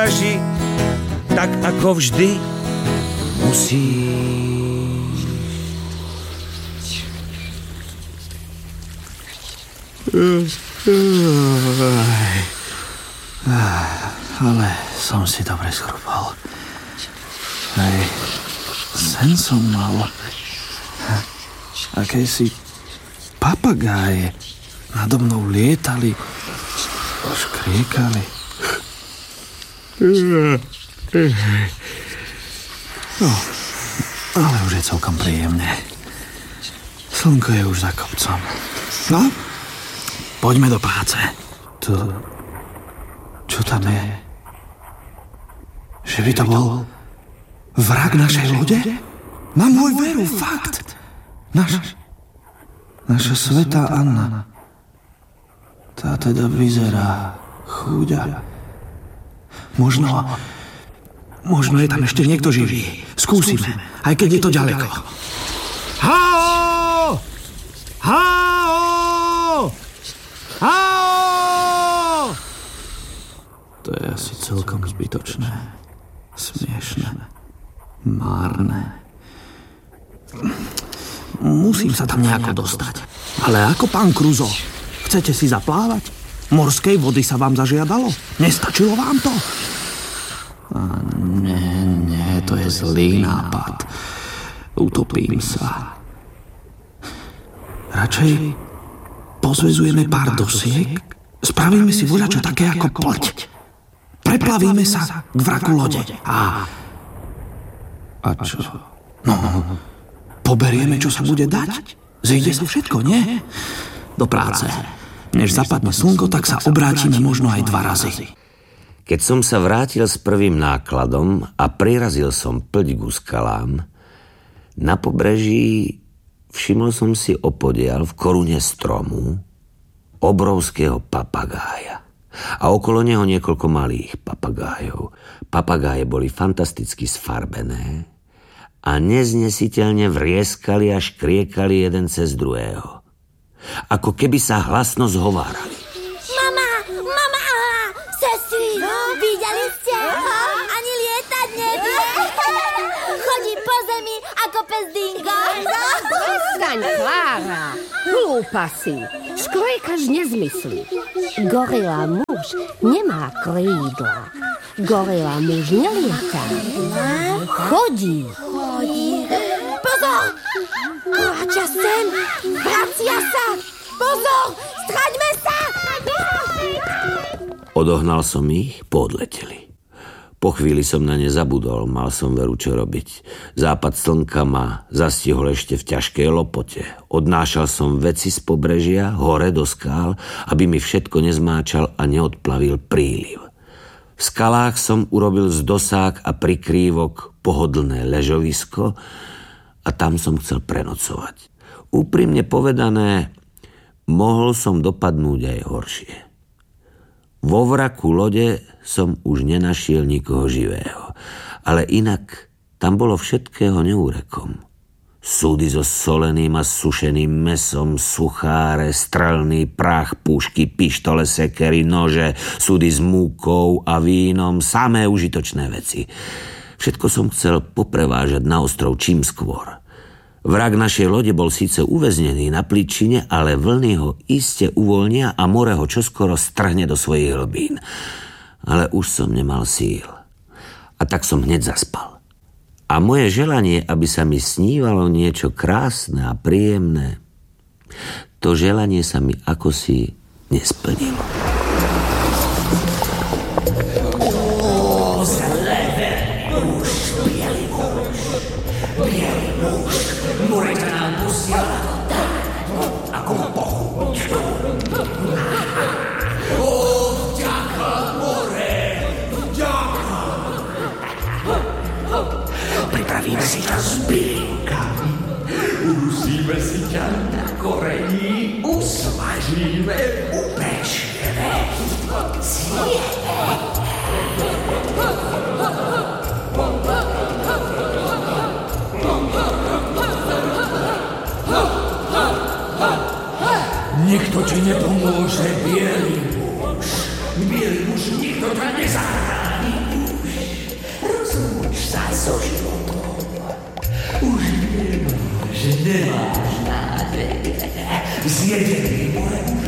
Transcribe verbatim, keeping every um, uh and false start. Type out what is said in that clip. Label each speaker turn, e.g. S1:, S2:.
S1: Tak ako vždy musí.
S2: Ale som si dobre schrupal. Aj sen som mal. Akési papagáje nado mnou lietali, škriekali. No, ale už je celkom príjemne. Slnko je už za kopcom. No, poďme do práce. To... Čo tam je? Že by to bol vrah našej lode? Na môj veru, fakt. Naš... Naša svätá Anna. Tá teda vyzerá chúďa. Možno... Možno je tam ešte niekto živý. Skúsime, aj keď je to ďaleko.
S1: Hao! Hao! Hao!
S2: To je asi celkom zbytočné. Smiešné. Márne. Musím sa tam nejako dostať. Ale ako pán Kruzo? Chcete si zaplávať? Morskej vody sa vám zažiadalo? Nestačilo vám to? A nie, nie, to je zlý nápad. Utopím sa. Radšej pozvezujeme pár dosiek, spravíme si voľačo také ako ploť. Preplavíme sa k vraku lode. A... A čo? No, poberieme, čo sa bude dať. Zíde sa všetko, nie? Do práce. Než zapadne slnko, tak sa obrátime možno aj dva razy.
S3: Keď som sa vrátil s prvým nákladom a prirazil som plť ku skalám, na pobreží všimol som si opodiaľ v korune stromu obrovského papagája. A okolo neho niekoľko malých papagájov. Papagáje boli fantasticky sfarbené a neznesiteľne vrieskali a škriekali jeden cez druhého. Ako keby sa hlasno zhovárali.
S4: Mama, mama, sestry, no? Videli ste ho? Ani lietať nevie. Chodí po zemi ako pes dingo.
S5: Prestaň, Klára. Hlúpa si. Škriekaš nezmysly. Gorila muž nemá krídla. Gorila muž nelieta. Chodí.
S4: Chodí. Pozor! Kráča sem! Vracia sa! Pozor! Straďme sa!
S3: Odohnal som ich, podleteli. Po chvíli som na ne zabudol, mal som veru čo robiť. Západ slnka ma zastihol ešte v ťažkej lopote. Odnášal som veci z pobrežia hore do skál, aby mi všetko nezmáčal a neodplavil príliv. V skalách som urobil z dosák a prikrývok pohodlné ležovisko a tam som chcel prenocovať. Úprimne povedané, mohol som dopadnúť aj horšie. Vo vraku lode som už nenašiel nikoho živého, ale inak tam bolo všetkého neúrekom. Súdy so soleným a sušeným mesom, sucháre, strelný prach, pušky, pištole, sekery, nože, súdy s múkou a vínom, samé užitočné veci. Všetko som chcel poprevážať na ostrov čím skôr. Vrak našej lode bol síce uväznený na plíčine, ale vlny ho iste uvoľnia a more ho čoskoro strhne do svojich hlbín. Ale už som nemal síl. A tak som hneď zaspal. A moje želanie, aby sa mi snívalo niečo krásne a príjemné, to želanie sa mi akosi nesplnilo.
S1: Pripravíme si ťa s bylinkami, usíme si ťa na korení, usmažíme, upečieme, zjeme. Nikto ti nepomôže, bielý muž. Bielý muž, nikto ťa nezachráni. sa so životom. Už viem, že nemáš nádej. Zjedený môj